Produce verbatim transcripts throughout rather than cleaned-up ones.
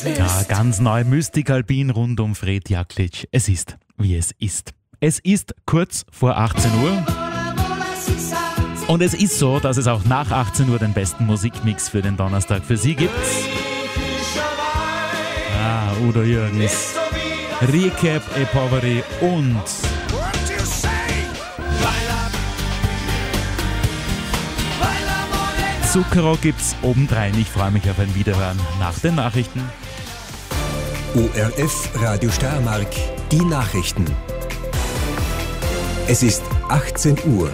Ja, ganz neu Mystik Alpin rund um Fred Jaklic. Es ist, wie es ist. Es ist kurz vor achtzehn Uhr. Und es ist so, dass es auch nach achtzehn Uhr den besten Musikmix für den Donnerstag für Sie gibt. Ah, Udo Jürgens, Recap e Poveri und Zucchero gibt's obendrein. Ich freue mich auf ein Wiederhören nach den Nachrichten. O R F Radio Steiermark, die Nachrichten. Es ist achtzehn Uhr.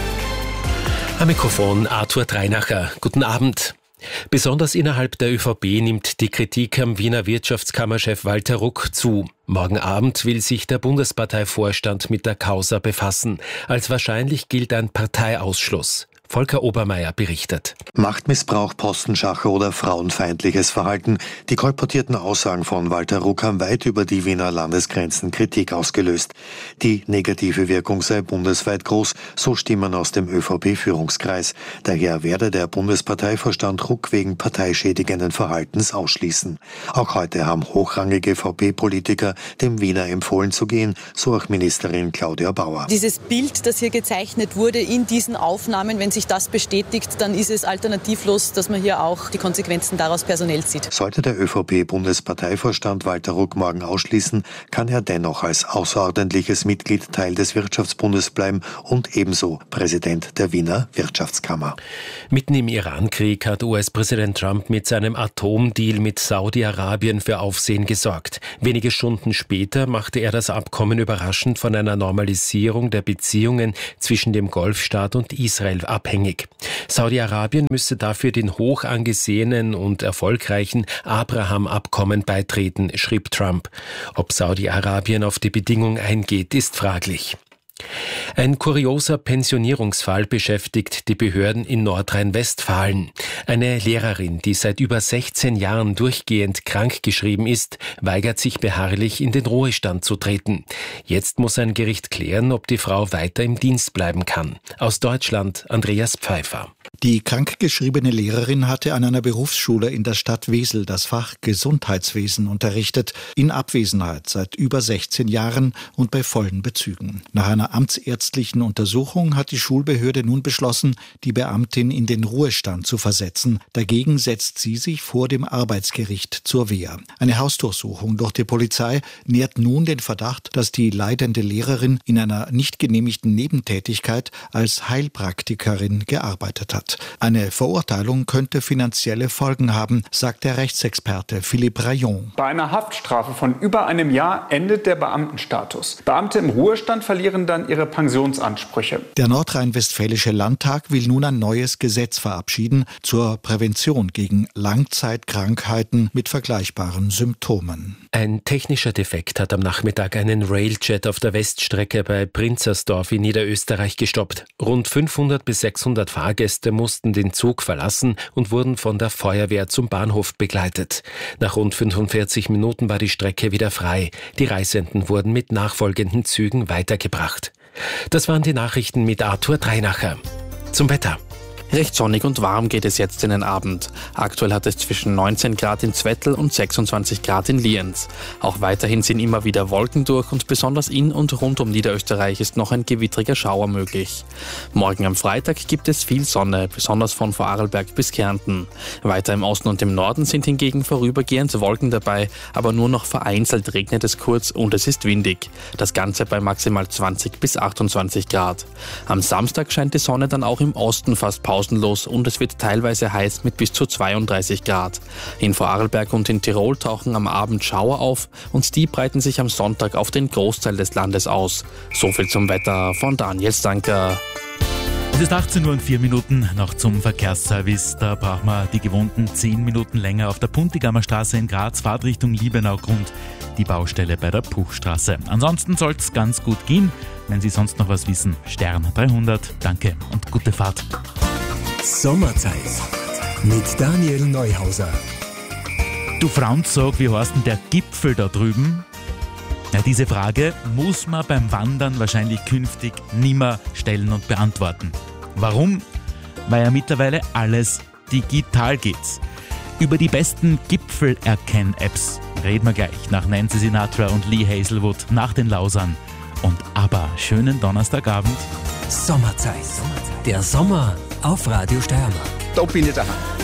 Am Mikrofon Arthur Dreinacher. Guten Abend. Besonders innerhalb der ÖVP nimmt die Kritik am Wiener Wirtschaftskammerchef Walter Ruck zu. Morgen Abend will sich der Bundesparteivorstand mit der Causa befassen. Als wahrscheinlich gilt ein Parteiausschluss. Volker Obermeier berichtet. Machtmissbrauch, Postenschacher oder frauenfeindliches Verhalten. Die kolportierten Aussagen von Walter Ruck haben weit über die Wiener Landesgrenzen Kritik ausgelöst. Die negative Wirkung sei bundesweit groß, so Stimmen aus dem ÖVP-Führungskreis. Daher werde der Bundesparteivorstand Ruck wegen parteischädigenden Verhaltens ausschließen. Auch heute haben hochrangige V P-Politiker dem Wiener empfohlen zu gehen, so auch Ministerin Claudia Bauer. Dieses Bild, das hier gezeichnet wurde in diesen Aufnahmen, wenn sich das bestätigt, dann ist es alternativlos, dass man hier auch die Konsequenzen daraus personell zieht. Sollte der ÖVP-Bundesparteivorstand Walter Ruck morgen ausschließen, kann er dennoch als außerordentliches Mitglied Teil des Wirtschaftsbundes bleiben und ebenso Präsident der Wiener Wirtschaftskammer. Mitten im Iran-Krieg hat U S-Präsident Trump mit seinem Atomdeal mit Saudi-Arabien für Aufsehen gesorgt. Wenige Stunden später machte er das Abkommen überraschend von einer Normalisierung der Beziehungen zwischen dem Golfstaat und Israel ab. Abhängig. Saudi-Arabien müsse dafür den hoch angesehenen und erfolgreichen Abraham-Abkommen beitreten, schrieb Trump. Ob Saudi-Arabien auf die Bedingung eingeht, ist fraglich. Ein kurioser Pensionierungsfall beschäftigt die Behörden in Nordrhein-Westfalen. Eine Lehrerin, die seit über sechzehn Jahren durchgehend krankgeschrieben ist, weigert sich beharrlich, in den Ruhestand zu treten. Jetzt muss ein Gericht klären, ob die Frau weiter im Dienst bleiben kann. Aus Deutschland Andreas Pfeiffer. Die krankgeschriebene Lehrerin hatte an einer Berufsschule in der Stadt Wesel das Fach Gesundheitswesen unterrichtet, in Abwesenheit seit über sechzehn Jahren und bei vollen Bezügen. Nach einer amtsärztlichen Untersuchung hat die Schulbehörde nun beschlossen, die Beamtin in den Ruhestand zu versetzen. Dagegen setzt sie sich vor dem Arbeitsgericht zur Wehr. Eine Hausdurchsuchung durch die Polizei nährt nun den Verdacht, dass die leidende Lehrerin in einer nicht genehmigten Nebentätigkeit als Heilpraktikerin gearbeitet hat. Eine Verurteilung könnte finanzielle Folgen haben, sagt der Rechtsexperte Philippe Rayon. Bei einer Haftstrafe von über einem Jahr endet der Beamtenstatus. Beamte im Ruhestand verlieren dann ihre Pensionsansprüche. Der nordrhein-westfälische Landtag will nun ein neues Gesetz verabschieden zur Prävention gegen Langzeitkrankheiten mit vergleichbaren Symptomen. Ein technischer Defekt hat am Nachmittag einen Railjet auf der Weststrecke bei Prinzersdorf in Niederösterreich gestoppt. Rund fünfhundert bis sechshundert Fahrgäste mussten den Zug verlassen und wurden von der Feuerwehr zum Bahnhof begleitet. Nach rund fünfundvierzig Minuten war die Strecke wieder frei. Die Reisenden wurden mit nachfolgenden Zügen weitergebracht. Das waren die Nachrichten mit Arthur Dreinacher. Zum Wetter. Recht sonnig und warm geht es jetzt in den Abend. Aktuell hat es zwischen neunzehn Grad in Zwettl und sechsundzwanzig Grad in Lienz. Auch weiterhin sind immer wieder Wolken durch und besonders in und rund um Niederösterreich ist noch ein gewittriger Schauer möglich. Morgen am Freitag gibt es viel Sonne, besonders von Vorarlberg bis Kärnten. Weiter im Osten und im Norden sind hingegen vorübergehend Wolken dabei, aber nur noch vereinzelt regnet es kurz und es ist windig. Das Ganze bei maximal zwanzig bis achtundzwanzig Grad. Am Samstag scheint die Sonne dann auch im Osten fast pausenlos und es wird teilweise heiß mit bis zu zweiunddreißig Grad. In Vorarlberg und in Tirol tauchen am Abend Schauer auf und die breiten sich am Sonntag auf den Großteil des Landes aus. So viel zum Wetter von Daniel Stanker. Es ist achtzehn Uhr und vier Minuten noch zum Verkehrsservice. Da braucht man die gewohnten zehn Minuten länger auf der Puntigammer Straße in Graz, Fahrtrichtung Liebenau-Grund, die Baustelle bei der Puchstraße. Ansonsten soll es ganz gut gehen. Wenn Sie sonst noch was wissen, Stern dreihundert. Danke und gute Fahrt. Sommerzeit mit Daniel Neuhauser. Du Franz, sag, wie heißt denn der Gipfel da drüben? Ja, diese Frage muss man beim Wandern wahrscheinlich künftig nimmer stellen und beantworten. Warum? Weil ja mittlerweile alles digital geht. Über die besten Gipfel-Erkenn-Apps reden wir gleich nach Nancy Sinatra und Lee Hazelwood nach den Lausern. Und aber schönen Donnerstagabend. Sommerzeit. Der Sommer auf Radio Steiermark. Da bin ich daheim.